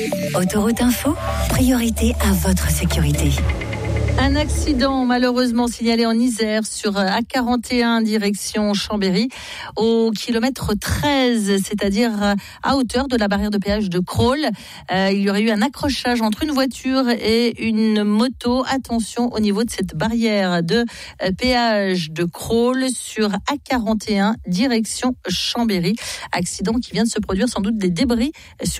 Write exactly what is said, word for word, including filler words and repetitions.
Autoroute Info, priorité à votre sécurité. Un accident malheureusement signalé en Isère sur A quarante et un direction Chambéry au kilomètre treize, c'est-à-dire à hauteur de la barrière de péage de Crolles. Euh, il y aurait eu un accrochage entre une voiture et une moto. Attention au niveau de cette barrière de péage de Crolles sur A quarante et un direction Chambéry. Accident qui vient de se produire, sans doute des débris sur